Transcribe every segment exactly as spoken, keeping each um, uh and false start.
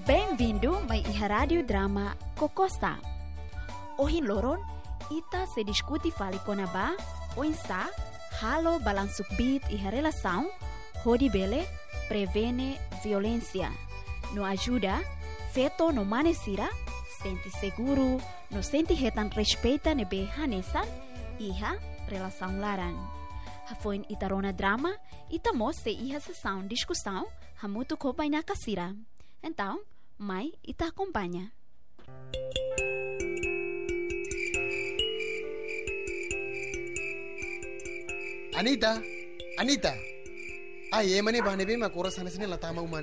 Bem-vindo mai iha rádio drama Kokosta. Ohin loron, ita se discuti fali konaba, oinsa, halo balansuk bit iha relação, hodi bele, prevene violência. No ajuda, feto no manesira, senti seguro, no senti retan respeita nebe hanesan, iha relação laran. Hafoin itarona drama, ita mo se iha sessão discussão, hamutu kopai na kasira. Então, mai ita acompanha. Anita, Anita. Ay, eh mani bahane be makura sana sini latama umani.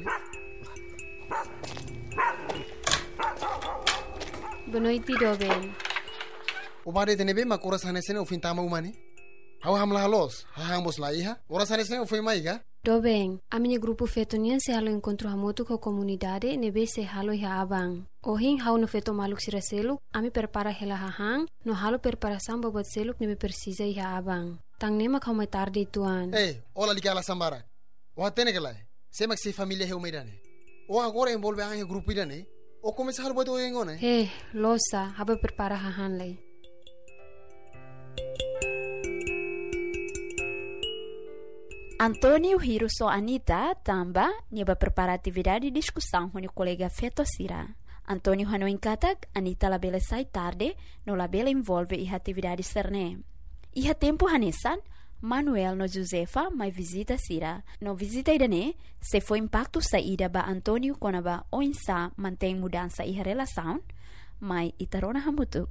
Bonoiti Doben. Ubade tene be makura sana sini ufin tama umani. Hawa hamla halos, hahambos la iha. Ora sana sini ufin maiga. Doben, a minha grupo fetonian se halo encontro hamoto com a comunidade nebe se halo ia abang. Ohin hau no feto maluk siraseluk, ami prepara hela hahang, no halo preparação bobot seluk nebe precisa ia abang. Tang nema kau mai tarde tuan. Eh, ola ligala sambara. Wa tene kelai. Semak si família heu meidane. O agora envolve a grupo idane. O começa halo boto engone. He, losa, haba prepara hahan lei. Antônio Hiruso Anita tamba niaba prepara atividade de discussão com o colega Feto Sira. Antônio Hano encatak Anita labela sai tarde, no labela envolve e atividade cerne. E tempo hanesan, Manuel no Josefa mai visita Sira. No visita idane, se foi impacto saída ba Antônio konaba oinsa mantém mudança e relação, mai itarona hamutu.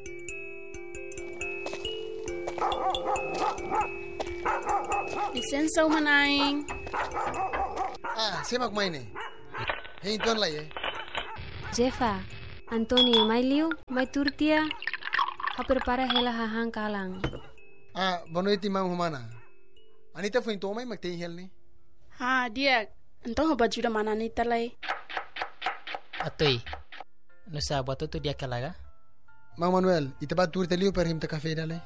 Licença, Umanain. Ah, semak maine. Hei tuan lai eh. Jefa, Antônio mai liu, mai turtia, ha prepara hela hahang kalang. Ah, bonoiti mau humana. Anita foi tomai mak tem hel ni. Ha, dia. Então hoba juda mana Anita lai. Atoi. No sabato tu dia kalaga? Mau Manuel, itaba tur teliu per him ta cafe dale.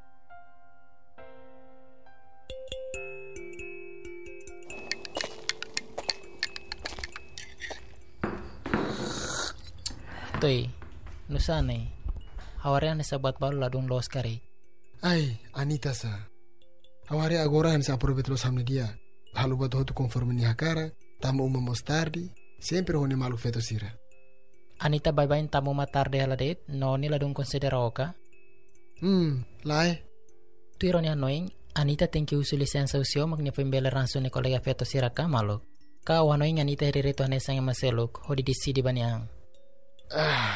Atoi. No sanay. Hawarian ni sabat balu ladung los kari. Ai, Anita sa. Awari agora han sa aproveit los hamne dia. Halu boto hotu conforme ni hakara, tamu uma mostardi, sempre hone malu Feto Sira. Anita bye-bye tamu matarde haladet, no ni ladung considera oka. Hmm, lai. Tu ironia annoying, Anita thank you su licença usio magni foi bela ranso ni colega Feto Sira ka malo. Ka annoying Anita herireto hanesang maseluk, hodi disidi baniang. Ah.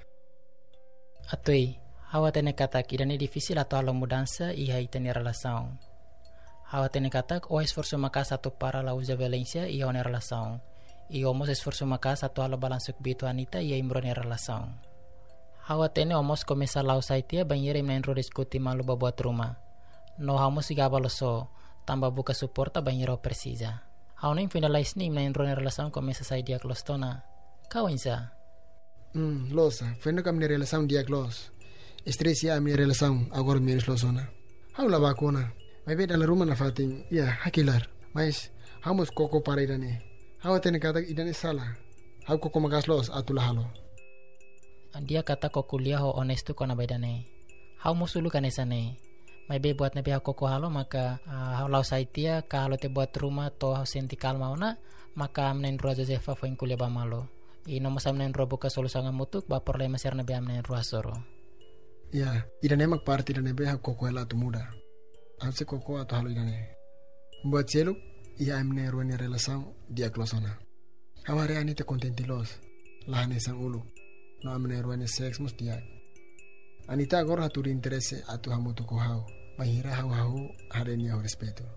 Atoi, hawa tene katak idane difícil atau ala mudança e hai tene relação. Hawa tene katak o esforço maka satu para la usa violência e one relação. E omos esforço maka satu ala balansuk bitu Anita e imbrone relação. Hawa tene omos começar la usaitia banheira imna enro diskuti malu babuat rumah. No hamos igaba loso, tamba buka suporta banheira precisa. Hawa nem finalize ni imna enro relação começa sai dia klostona. Kau insa? Hmm, losa, fendo kam ni relação dia klos. Stress ya mi relação agora menos losona. Haula bakona. Mai be dalam rumah na fating, ya hakilar. Mas hamos koko para idane. Hawa tene kata idane salah. Hau koko magas los atula halo. Dia kata ko kuliah ho honesto kona bedane. Hau musulu kanesane. Mai be buat nabi koko halo maka uh, hau lau saitia ka halo te buat rumah to hau senti kalma ona maka amnen rua Josefa fo kuliah ba malo. I no masam nen rua buka solusan mutuk ba problema ser nabi amnen rua soro. Ya, idane mak parti idane be hau koko ela tu muda. Anse koko atau halo idane. Buat celuk, ia amne ruani relação dia klosona. Hawari ani te contentilos. Lahane sang ulu. No amne ruani sex mus dia. Anita agora haturi interesse atu hamu tu kohau. Mahira hau hau harenia ho respeto.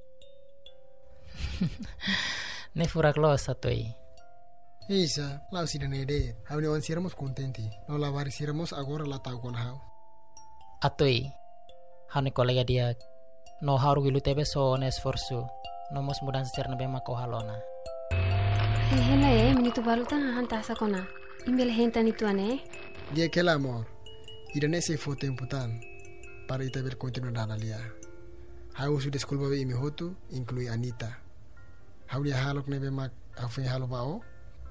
Ne fura klos atoi. Isa, lau si dane de. Hau ne on siramos contenti. No lavari siramos agora la tau kon hau. Atoi. Hau ne kolega dia. No haru gilu tebe so ne esforço. No mos mudança ser na bema ko halona. Hela eh, menito balutan hahan tasa kona. Imbel henta nitu ane. Dia kela amor. Idane se fo tempo tan. Para ita ber continuar dana lia. Hau su desculpa be imi hotu, inclui Anita. Hau dia halok nebe mak afu halo bao.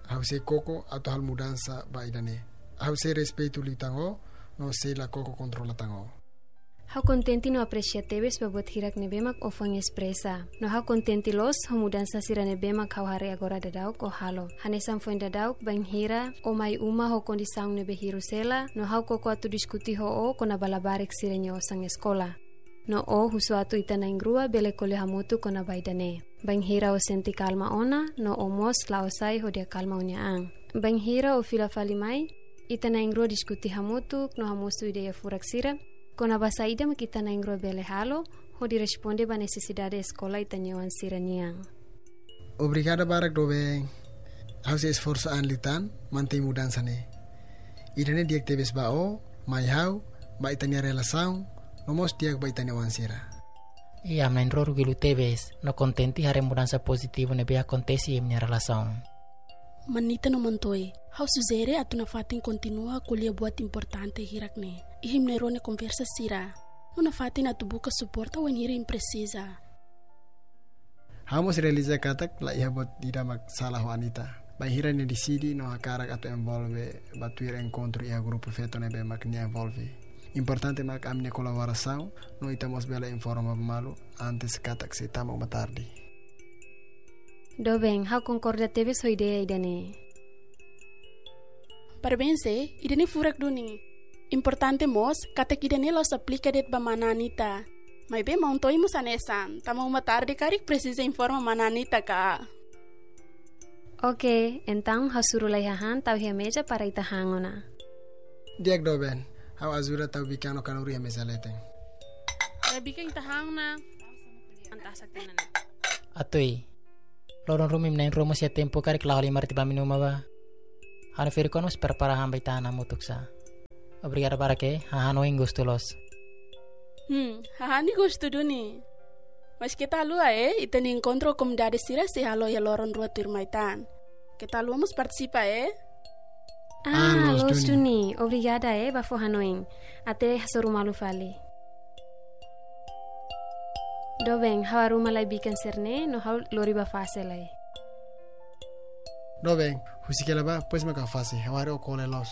hause koko atau hal mudança ba idane. Hause respeito li tango, no se la koko controla tango. Hau contenti no apreciateves babot hirak nebemak ofang expresa. No hau contenti los hau mudança sira nebemak hau hari agora dadauk o halo. Hanesam foi dadauk bang hira o mai uma ho kondisang nebe hirusela. No hau koko atu diskuti ho o kona balabarek sira nyo sang eskola. No o husuatu itana ingrua bele kole hamutu kona baidane. Bang hira o senti kalma ona, no o mos laosai ho dia kalma unyaang. Bang hira o fila falimai, itana ingrua diskuti hamutu no hamusu ideia furak sira. Kona basa ida makita na ingrua bele halo, ho di responde ba necesidade escola itanyawan sira niang. Obrigado barak dobe. Hause esforço anlitan, mantém mudança ne. Idane diak tebes ba o, mai hau, ba itania relação, nomos diak ba itania wansira. Ia main roru gilu tebes, no contenti hare mudança positivo nebe acontece em minha relação. Manita no mantoi, hau suzere atu na fatin continua kulia buat importante hirak ne. Ihim nerone conversa sira. Una fatin atu buka suporta wen hira imprecisa. Hamos realiza katak la iha bot dida mak salah wanita. Ba hira ne decidi no hakarak atu envolve batuir encontro iha grupo feto nebe mak ne envolve. Importante mak amne colaboração, no itamos bela informa malu antes katak se tamo matardi. Do bem, hau concorda teve sua ideia idane. Parabéns eh, idane furak duni. Importante mos, katek idane los aplica det ba mananita. Mai be mauntoi mus anesan, tamo matardi karik precisa informa mananita ka. Ok, então hau surulai hahan tau hia meja para ita hangona. Diak do ben, hau azura tau bikano kanuri hame saleteng. Rabika ita hangna. Antasak tinan. Atui. Lorong rumi mnain romo sia tempo karik laholi marti ba minuma ba. Hanu firikon mas prepara hamba itana mutuksa. Obrigado para que hahano gusto los. Hmm, hahani gusto duni. Mas kita lua eh, itani encontro comunidade sira se halo ya loron rua turmaitan. Kita lua mus participa eh. Ah, Ah, los los duni. Obrigada eh, bafo hanoing. Ate hasoru malu fali. Do bem, hau aruma lai bikan serne, no hau lori ba fase lai. Do ben, husikela ba pues maka fase, hawari o kole los.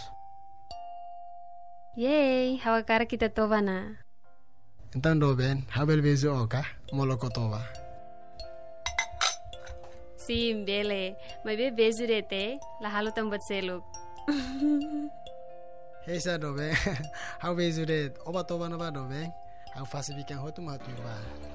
Yay, hau akara kita toba na. Então do ben, habel bezo oka, moloko toba. Sim, bele. Mai be bezu rete, la halo tambat seluk. Hey sa do ben, hau bezo det, oba toba na ba do ben, hau fase bikan hotu matur ba.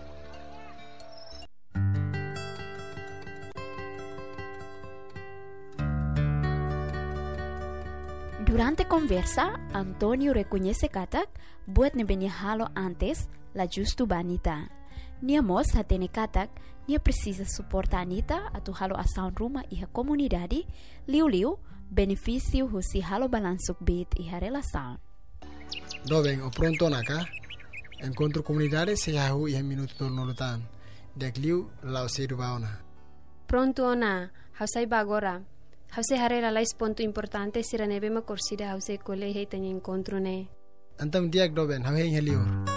Durante conversa, Antonio reconhece katak buat nebenya halo antes la justu banita. Nia mos hatene katak, nia precisa suporta Anita atau halo asaun rumah iha komunidade, liu-liu benefício husi halo balansuk bit iha relação. Do ben, o pronto naka, encontro comunidade se hau iha minuto tornolutan, dek liu lau sedu baona. Pronto ona, hau sai ba agora. Hau se harera lais ponto importante sira nebe ma corsida hau se kole hei tanya encontro ne. Antam diak do ben, hau hei liur.